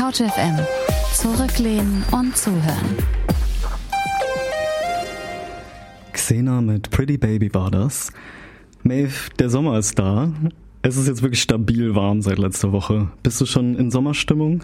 CouchFM. Zurücklehnen und zuhören. Xena mit Pretty Baby war das. Maeve, der Sommer ist da. Es ist jetzt wirklich stabil warm seit letzter Woche. Bist du schon in Sommerstimmung?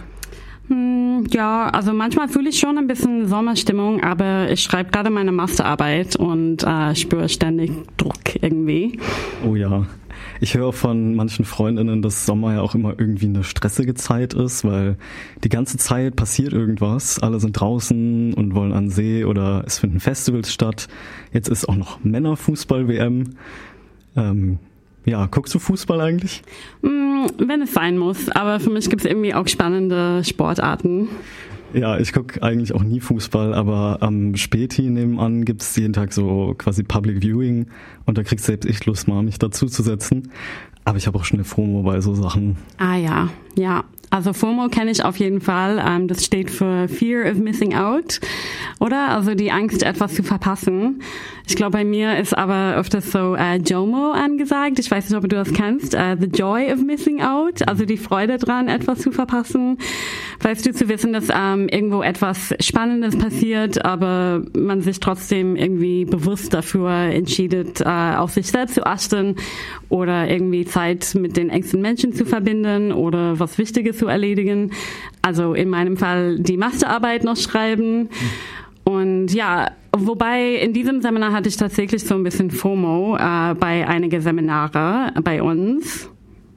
Ja, also manchmal fühle ich schon ein bisschen Sommerstimmung, aber ich schreibe gerade meine Masterarbeit und spüre ständig Druck irgendwie. Oh ja. Ich höre von manchen Freundinnen, dass Sommer ja auch immer irgendwie eine stressige Zeit ist, weil die ganze Zeit passiert irgendwas. Alle sind draußen und wollen an den See oder es finden Festivals statt. Jetzt ist auch noch Männerfußball-WM. Ja, guckst du Fußball eigentlich? Wenn es sein muss, aber für mich gibt es irgendwie auch spannende Sportarten. Ja, ich gucke eigentlich auch nie Fußball, aber am Späti nebenan gibt es jeden Tag so quasi Public Viewing und da kriegst selbst ich Lust, mal mich dazu zu setzen. Aber ich habe auch schon eine FOMO bei so Sachen. Ah ja. Also FOMO kenne ich auf jeden Fall. Das steht für Fear of Missing Out, oder? Also die Angst, etwas zu verpassen. Ich glaube, bei mir ist aber öfters so JOMO angesagt. Ich weiß nicht, ob du das kennst. The Joy of Missing Out, also die Freude dran, etwas zu verpassen. Weißt du, zu wissen, dass irgendwo etwas Spannendes passiert, aber man sich trotzdem irgendwie bewusst dafür entscheidet, auf sich selbst zu achten oder irgendwie Zeit mit den engsten Menschen zu verbinden oder was Wichtiges zu erledigen. Also in meinem Fall die Masterarbeit noch schreiben. Und ja, wobei in diesem Seminar hatte ich tatsächlich so ein bisschen FOMO bei einigen Seminare bei uns.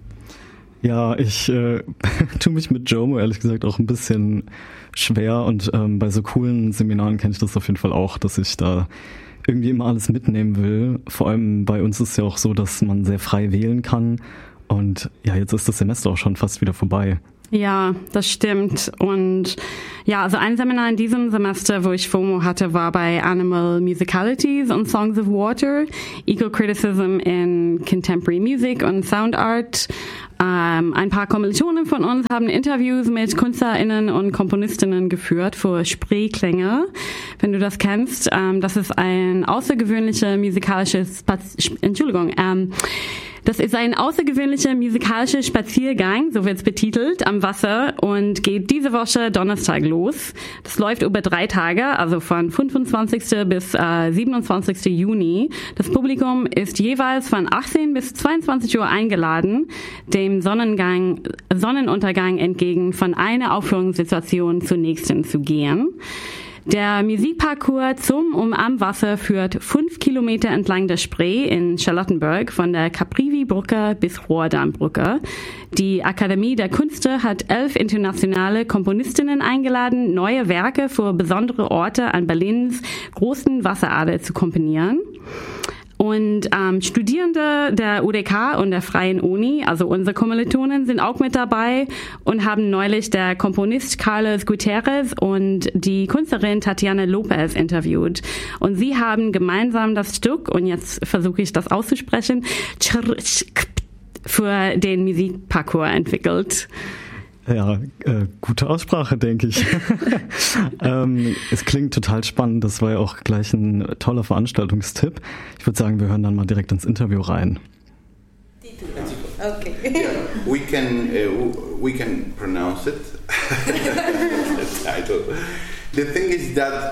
Ja, ich tue mich mit JOMO ehrlich gesagt auch ein bisschen schwer und bei so coolen Seminaren kenne ich das auf jeden Fall auch, dass ich da irgendwie immer alles mitnehmen will. Vor allem bei uns ist es ja auch so, dass man sehr frei wählen kann und ja, jetzt ist das Semester auch schon fast wieder vorbei. Ja, das stimmt. Und ja, also ein Seminar in diesem Semester, wo ich FOMO hatte, war bei Animal Musicalities und Songs of Water, Eco-Criticism in Contemporary Music und Sound Art. Ein paar Kommilitonen von uns haben Interviews mit KünstlerInnen und Komponistinnen geführt für Spreeklänge. Wenn du das kennst, das ist ein außergewöhnlicher musikalisches Das ist ein außergewöhnlicher musikalischer Spaziergang, so wird es betitelt, am Wasser und geht diese Woche Donnerstag los. Das läuft über 3 Tage, also von 25. bis 27. Juni. Das Publikum ist jeweils von 18 bis 22 Uhr eingeladen, dem Sonnenuntergang entgegen von einer Aufführungssituation zur nächsten zu gehen. Der Musikparcours zum und am Wasser führt 5 Kilometer entlang der Spree in Charlottenburg von der Caprivi-Brücke bis Rotterdam-Brücke. Die Akademie der Künste hat 11 internationale Komponistinnen eingeladen, neue Werke für besondere Orte an Berlins großen Wasserader zu komponieren. Und Studierende der UDK und der Freien Uni, also unsere Kommilitonen, sind auch mit dabei und haben neulich der Komponist Carlos Gutierrez und die Künstlerin Tatiana Lopez interviewt. Und sie haben gemeinsam das Stück, und jetzt versuche ich das auszusprechen, für den Musikparcours entwickelt. Ja, gute Aussprache, denke ich. Es klingt total spannend. Das war ja auch gleich ein toller Veranstaltungstipp. Ich würde sagen, wir hören dann mal direkt ins Interview rein. Okay. Yeah, we can pronounce it. The title. The thing is that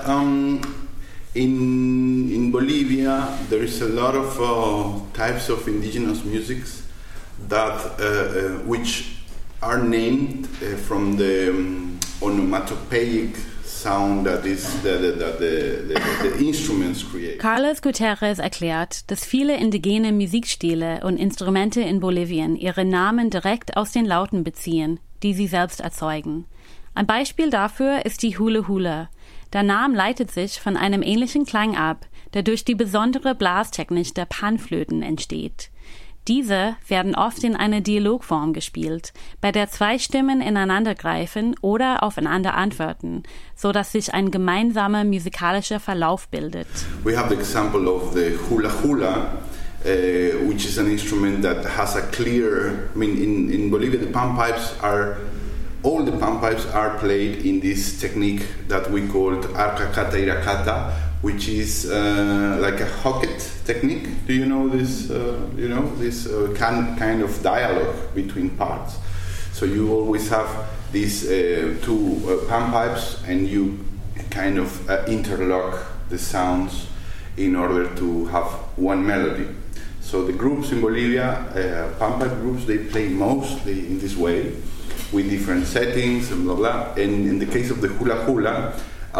in Bolivia there is a lot of types of indigenous musics that which are named from the onomatopoeic sound that the instruments create. Carlos Gutierrez erklärt, dass viele indigene Musikstile und Instrumente in Bolivien ihre Namen direkt aus den Lauten beziehen, die sie selbst erzeugen. Ein Beispiel dafür ist die Hula Hula. Der Name leitet sich von einem ähnlichen Klang ab, der durch die besondere Blastechnik der Panflöten entsteht. Diese werden oft in einer Dialogform gespielt, bei der 2 Stimmen ineinandergreifen oder aufeinander antworten, so dass sich ein gemeinsamer musikalischer Verlauf bildet. We have the example of the hula hula, which is an instrument that has a clear. I mean, in Bolivia, all the pan pipes are played in this technique that we called arcacata iracata, which is like a hocket technique. Do you know this? Kind of dialogue between parts. So you always have these two pan pipes, and you kind of interlock the sounds in order to have one melody. So the groups in Bolivia, pan pipe groups, they play mostly in this way, with different settings and blah blah. And in the case of the hula hula,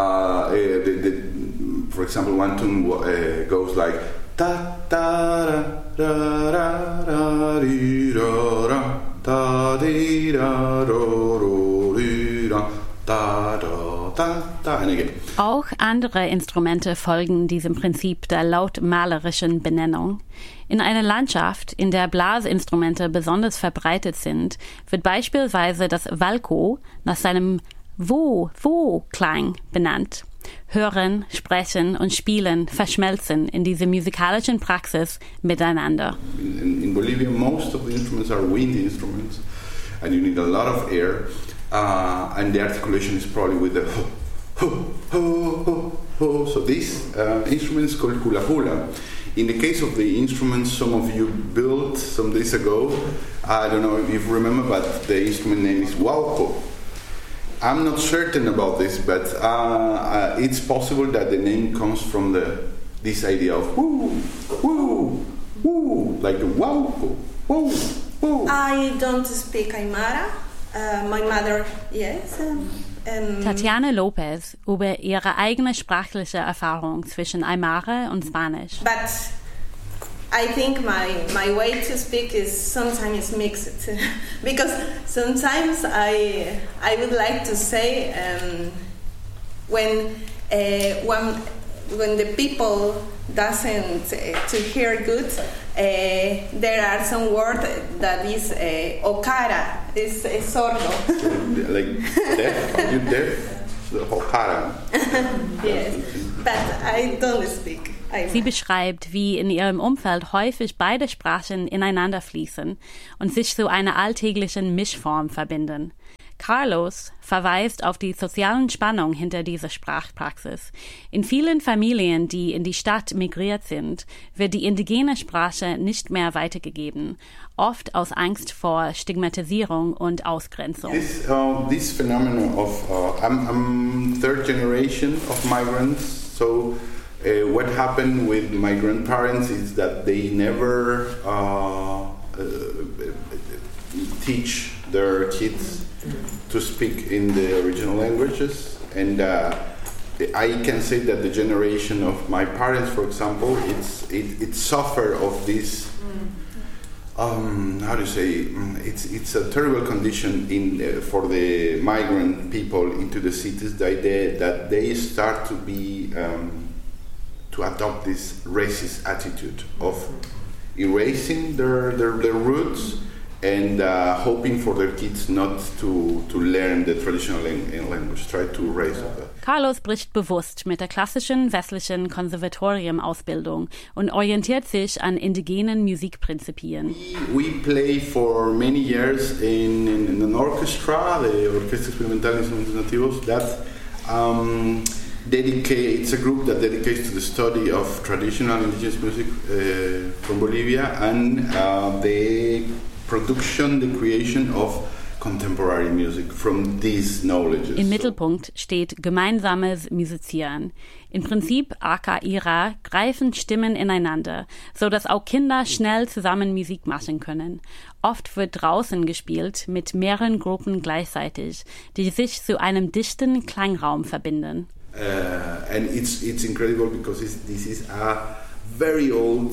for example, one tune goes like ta ta ra ra ra ri ra ra ta di ra ro ro ri ra ta da ta ta, and again. Auch andere Instrumente folgen diesem Prinzip der lautmalerischen Benennung. In einer Landschaft, in der Blasinstrumente besonders verbreitet sind, wird beispielsweise das Walco nach seinem Wo-Klang benannt. Hören, Sprechen und Spielen verschmelzen in dieser musikalischen Praxis miteinander. In Bolivia, most of the instruments are wind instruments, and you need a lot of air, and the articulation is probably with the ho. So this instrument is called hula hula. In the case of the instruments some of you built some days ago, I don't know if you remember, but the instrument name is Walco. I'm not certain about this, but it's possible that the name comes from this idea of woo, woo, woo, like the Walco, woo, woo. I don't speak Aymara. My mother, yes. Tatiana Lopez über ihre eigene sprachliche Erfahrung zwischen Aymara und Spanisch. But I think my way to speak is sometimes mixed, because sometimes I would like to say when the people doesn't to hear good, there are some words that is okara, is sordo. Like deaf? Are you deaf? Okara. Yes, but I don't speak. Sie beschreibt, wie in ihrem Umfeld häufig beide Sprachen ineinander fließen und sich zu einer alltäglichen Mischform verbinden. Carlos verweist auf die sozialen Spannungen hinter dieser Sprachpraxis. In vielen Familien, die in die Stadt migriert sind, wird die indigene Sprache nicht mehr weitergegeben, oft aus Angst vor Stigmatisierung und Ausgrenzung. This phenomenon of I'm third generation of migrants, so what happened with my grandparents is that they never teach their kids to speak in the original languages, and I can say that the generation of my parents, for example, it suffered of this. How do you say? It's a terrible condition for the migrant people into the cities. The idea that they start to be to adopt this racist attitude of erasing their roots and hoping for their kids not to learn the traditional language, try to erase that. Carlos bricht bewusst mit der klassischen westlichen Konservatorium-Ausbildung und orientiert sich an indigenen Musikprinzipien. We play for many years in an orchestra, the Orquesta Experimental de Instrumentos Nativos, that it's a group that dedicates to the study of traditional indigenous music from Bolivia and the production, the creation of contemporary music from these knowledges. Im Mittelpunkt steht gemeinsames Musizieren. Im Prinzip Aka-Ira greifen Stimmen ineinander, so dass auch Kinder schnell zusammen Musik machen können. Oft wird draußen gespielt mit mehreren Gruppen gleichzeitig, die sich zu einem dichten Klangraum verbinden. And it's incredible because this is a very old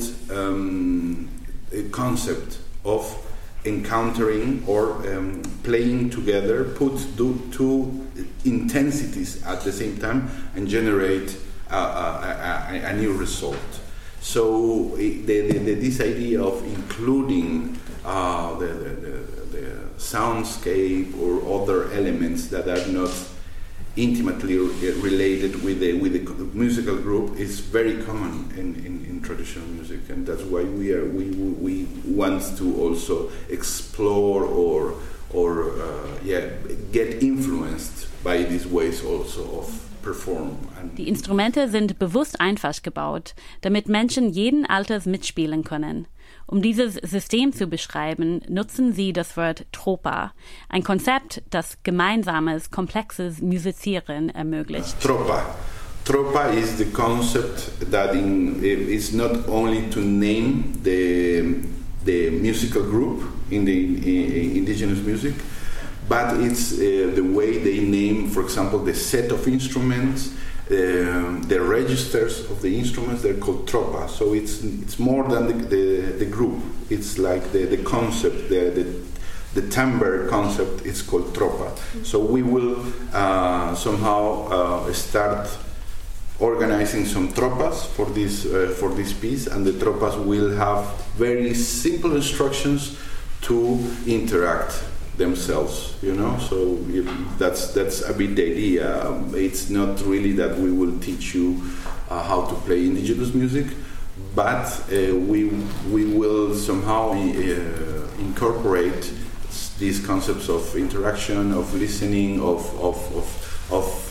concept of encountering or playing together, put two intensities at the same time and generate a new result. So this idea of including the soundscape or other elements that are not intimately related with the musical group is very common in traditional music, and that's why we want to also explore or get influenced by these ways also of perform. Die Instrumente sind bewusst einfach gebaut, damit Menschen jeden Alters mitspielen können. Um dieses System zu beschreiben, nutzen sie das Wort Tropa, ein Konzept, das gemeinsames, komplexes Musizieren ermöglicht. Tropa is the concept that is not only to name the musical group in the indigenous music, but it's the way they name, for example, the set of instruments, the registers of the instruments. They're called tropa. So it's more than the group. It's like the concept, the timbre concept is called tropa. So we will somehow start organizing some tropas for this piece, and the tropas will have very simple instructions to interact themselves, so that's a bit the idea. It's not really that we will teach you how to play indigenous music, but we will somehow incorporate these concepts of interaction, of listening, of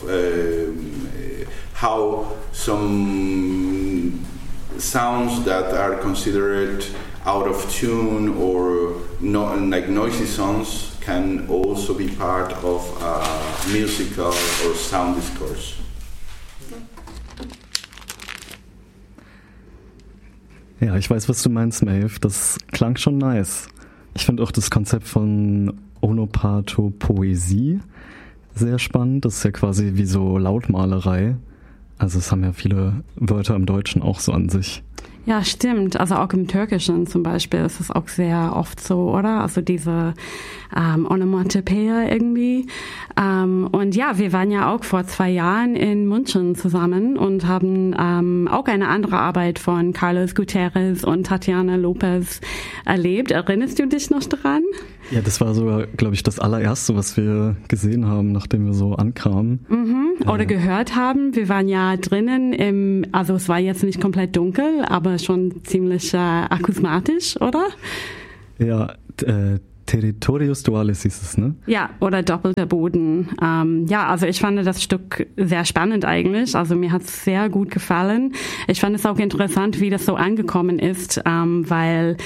how some sounds that are considered out of tune or like noisy sounds can also be part of a musical or sound discourse. Ja, ich weiß, was du meinst, Maeve. Das klang schon nice. Ich finde auch das Konzept von Onopatopoesie sehr spannend. Das ist ja quasi wie so Lautmalerei. Also es haben ja viele Wörter im Deutschen auch so an sich. Ja, stimmt. Also auch im Türkischen zum Beispiel ist es auch sehr oft so, oder? Also diese Onomatopoeia irgendwie. Und ja, wir waren ja auch vor 2 Jahren in München zusammen und haben auch eine andere Arbeit von Carlos Gutierrez und Tatiana Lopez erlebt. Erinnerst du dich noch dran? Ja, das war sogar, glaube ich, das allererste, was wir gesehen haben, nachdem wir so ankamen. Oder gehört haben. Wir waren ja drinnen also es war jetzt nicht komplett dunkel, aber schon ziemlich akusmatisch, oder? Ja, Territorios Duales hieß es, ne? Ja, oder doppelter Boden. Ja, also ich fand das Stück sehr spannend eigentlich. Also mir hat es sehr gut gefallen. Ich fand es auch interessant, wie das so angekommen ist, weil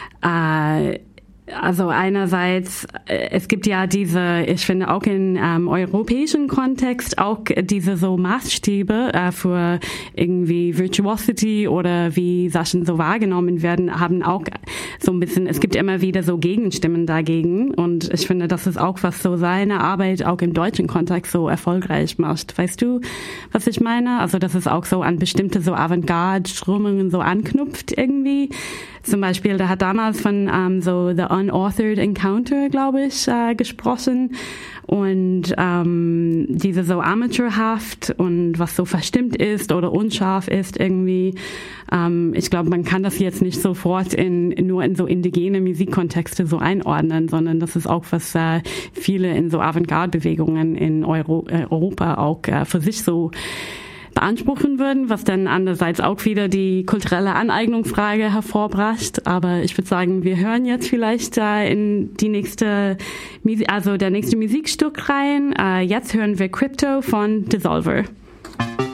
also einerseits, es gibt ja ich finde auch im europäischen Kontext auch diese so Maßstäbe für irgendwie Virtuosity oder wie Sachen so wahrgenommen werden, haben auch so ein bisschen, es gibt immer wieder so Gegenstimmen dagegen, und ich finde, das ist auch, was so seine Arbeit auch im deutschen Kontext so erfolgreich macht. Weißt du, was ich meine? Also, dass es auch so an bestimmte so Avantgarde-Strömungen so anknüpft irgendwie. Zum Beispiel, der hat damals von so The Unauthored Encounter, glaube ich, gesprochen. Und diese so amateurhaft und was so verstimmt ist oder unscharf ist irgendwie. Ich glaube, man kann das jetzt nicht sofort nur in so indigene Musikkontexte so einordnen, sondern das ist auch, was viele in so Avantgarde-Bewegungen in Europa auch für sich so beanspruchen würden, was dann andererseits auch wieder die kulturelle Aneignungsfrage hervorbracht. Aber ich würde sagen, wir hören jetzt vielleicht in der nächste Musikstück rein. Jetzt hören wir Crypto von Dissolver.